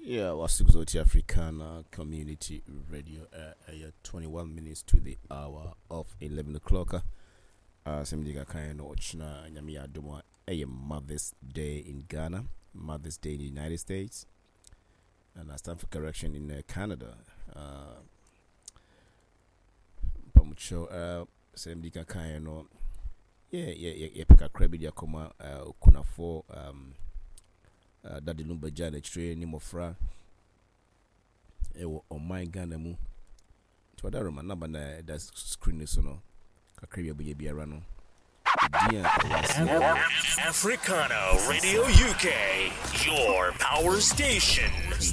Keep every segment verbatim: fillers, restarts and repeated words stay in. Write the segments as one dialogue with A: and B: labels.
A: Yeah, Wasugzoti Africana Community Radio. Uh, uh, twenty-one minutes to the hour of eleven o'clock. Uh, Semdiga Kaino Ochna Nyamia Duma. A Mother's Day in Ghana, Mother's Day in the United States, and I stand for correction in uh, Canada. Uh, Pamucho, uh, Semdiga Kaino. Yeah, yeah, yeah, yeah, pick a credit, Yakoma, uh, Kuna for, um, Uh, Daddy Lumba Jane Trey ni mofra ewo on my Ghana mu to other room na na that screen so no kakriya buye biara no
B: Africana Radio U K, your power station.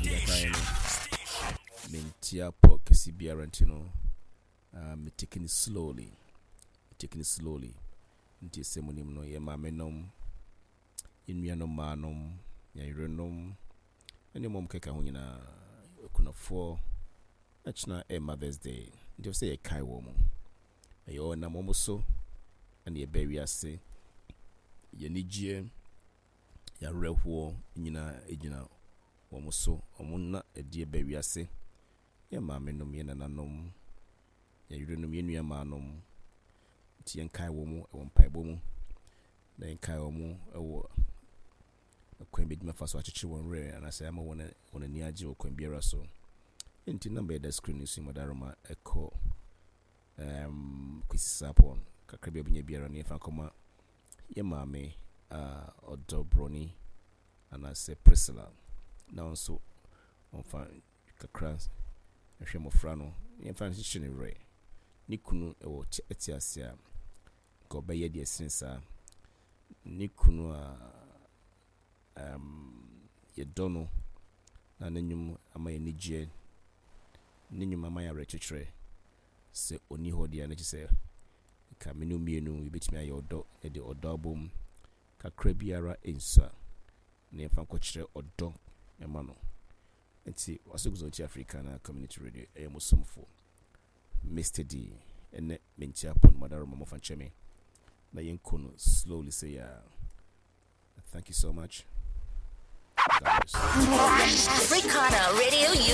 A: Mentia po kesi biara ntino uh me taking it slowly taking it slowly nti semonim no ye ma menom inua manom ya irenom ene mom keka ho nyina kuna for achna a Mother's Day nti say e kai wo mo e yo na mom so ene e bewi ase ye nigie ya rehwo nyina ejina wo mo so omo na e die bewi ase ye ma menom ye nananom ya irenom ye nua manom ti en kai wo mo e wo mpaibo mu na en kai wo mo e wo Queen Big Mafaso Achichi one rare, and I say I'm a one on a Niaji or Queen Biera so. Into number the screen is in Madarama Echo um Quisapon, Kakrabia Biera near Fankoma, Yamame, uh, or Dobroni, and I say Priscilla. Now so on fine Kakras, a shame of Frano, in fancy ray. Nikunu or Etiasia, go by Yedia Sinsa, Nikunu. Um, ye dono na nanyum ama ye nigye nanyum ama ya rechitre se oni hodi ya na chise ka menu mienu yebetimi aye odo e de odo abom kakra biara ensa na ye fan kwachire odo e ma no enti Wasugzoti Africana Community Radio e musomfo Mister D ene mentia pon madaro mo fan cheme na yenkono slowly say ya thank you so much.
B: Africana Radio